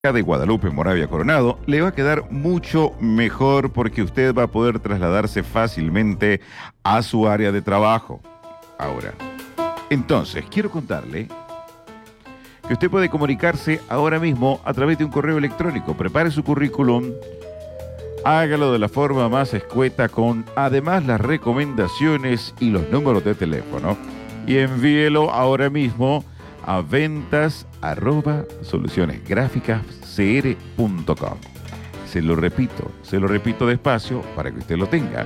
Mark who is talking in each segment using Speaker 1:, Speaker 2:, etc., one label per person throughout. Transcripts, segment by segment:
Speaker 1: de Guadalupe, Moravia, Coronado, le va a quedar mucho mejor porque usted va a poder trasladarse fácilmente a su área de trabajo. Ahora, entonces, quiero contarle que usted puede comunicarse ahora mismo a través de un correo electrónico. Prepare su currículum, hágalo de la forma más escueta con además las recomendaciones y los números de teléfono y envíelo ahora mismo a ventas@solucionesgráficascr.com. Se lo repito despacio para que usted lo tenga.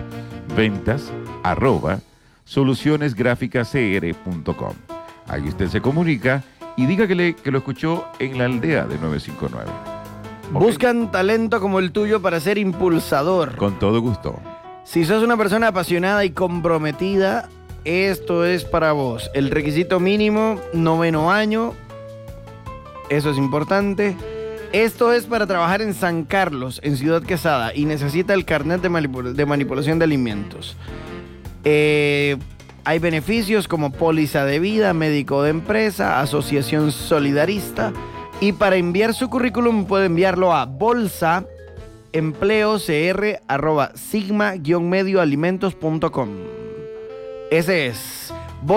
Speaker 1: ventas@solucionesgráficascr.com. Ahí usted se comunica y diga que lo escuchó en la aldea de 959. ¿Okay?
Speaker 2: Buscan talento como el tuyo para ser impulsador.
Speaker 1: Con todo gusto.
Speaker 2: Si sos una persona apasionada y comprometida, esto es para vos. El requisito mínimo, 9º año. Eso es importante. Esto es para trabajar en San Carlos, en Ciudad Quesada, y necesita el carnet de manipulación de alimentos. Hay beneficios como póliza de vida, médico de empresa, asociación solidarista. Y para enviar su currículum puede enviarlo a bolsaempleocr@sigma-medioalimentos.com. Ese es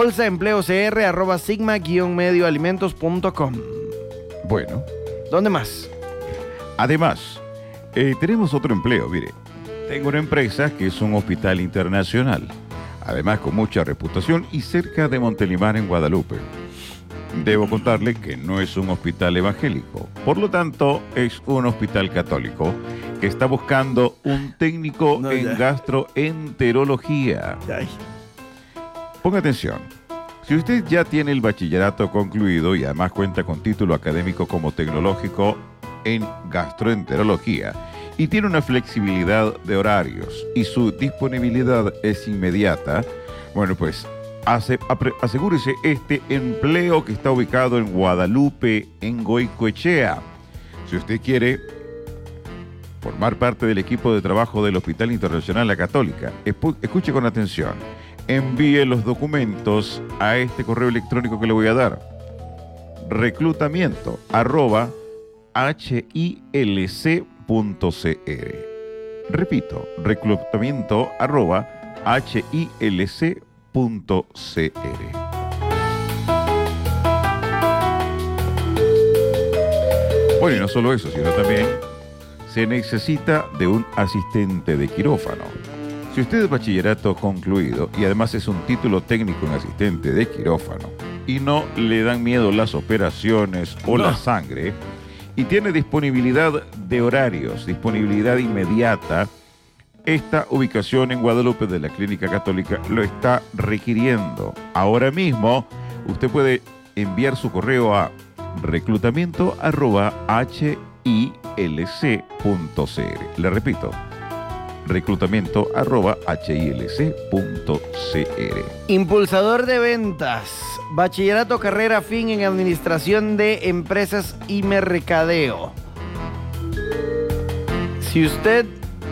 Speaker 2: bolsaempleocr@sigma-medioalimentos.com.
Speaker 1: Bueno.
Speaker 2: ¿Dónde más?
Speaker 1: Además, tenemos otro empleo, mire. Tengo una empresa que es un hospital internacional, además con mucha reputación y cerca de Montelimar en Guadalupe. Debo contarle que no es un hospital evangélico, por lo tanto es un hospital católico que está buscando un técnico en gastroenterología.
Speaker 2: Ay.
Speaker 1: Ponga atención, si usted ya tiene el bachillerato concluido y además cuenta con título académico como tecnológico en gastroenterología y tiene una flexibilidad de horarios y su disponibilidad es inmediata, bueno pues asegúrese este empleo que está ubicado en Guadalupe, en Goicoechea. Si usted quiere formar parte del equipo de trabajo del Hospital Internacional La Católica, escuche con atención. Envíe los documentos a este correo electrónico que le voy a dar. reclutamiento@hilc.cr. Repito, reclutamiento@hilc.cr. Bueno, y no solo eso, sino también se necesita de un asistente de quirófano. Si usted es bachillerato concluido y además es un título técnico en asistente de quirófano y no le dan miedo las operaciones o la sangre y tiene disponibilidad de horarios, disponibilidad inmediata, esta ubicación en Guadalupe de la Clínica Católica lo está requiriendo. Ahora mismo usted puede enviar su correo a reclutamiento@hilc.cr. Le repito, reclutamiento@hilc.cr.
Speaker 2: Impulsador de ventas. Bachillerato carrera fin en Administración de Empresas y Mercadeo. Si usted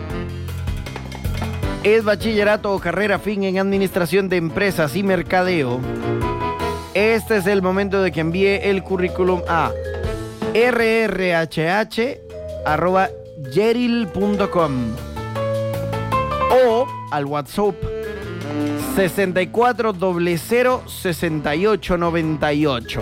Speaker 2: es bachillerato o carrera fin en Administración de Empresas y Mercadeo, este es el momento de que envíe el currículum a rrhh@yeril.com o al WhatsApp 64006898.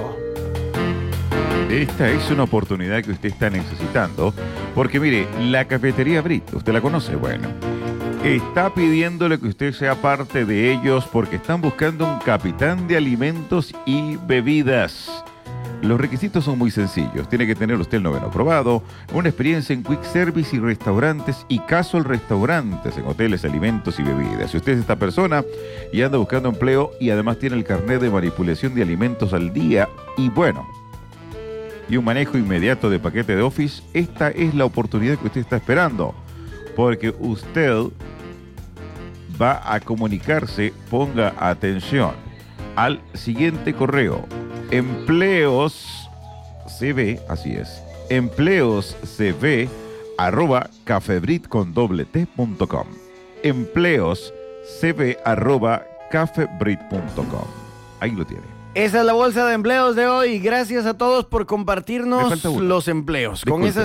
Speaker 1: Esta es una oportunidad que usted está necesitando porque mire, la cafetería Brit, ¿usted la conoce? Bueno, está pidiéndole que usted sea parte de ellos porque están buscando un capitán de alimentos y bebidas. Los requisitos son muy sencillos. Tiene que tener usted el 9º aprobado, una experiencia en quick service y restaurantes y casual restaurantes en hoteles, alimentos y bebidas. Si usted es esta persona y anda buscando empleo y además tiene el carnet de manipulación de alimentos al día y bueno, y un manejo inmediato de paquete de Office, esta es la oportunidad que usted está esperando. Porque usted va a comunicarse, ponga atención, al siguiente correo. empleoscv, así es, empleoscv@cafebrit.com. empleoscv@cafebrit.com. Ahí lo tiene.
Speaker 2: Esa es la bolsa de empleos de hoy. Gracias a todos por
Speaker 1: Me
Speaker 2: compartirnos
Speaker 1: falta uno.
Speaker 2: los empleos. Con
Speaker 1: Disculpe.
Speaker 2: esa